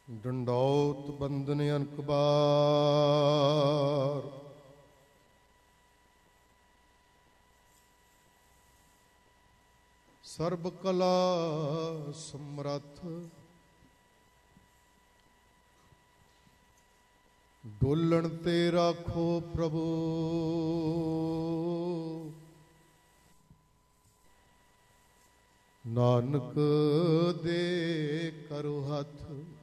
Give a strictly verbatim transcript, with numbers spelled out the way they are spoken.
ਡੰਡੌਤ ਬੰਦਨ ਅਨਕ ਬਾਰ, ਸਰਬ ਕਲਾ ਸਮਰੱਥ, ਡੋਲਣ ਤੇ ਰਾਖੋ ਪ੍ਰਭੂ, ਨਾਨਕ ਦੇ ਕਰੋ ਹੱਥ।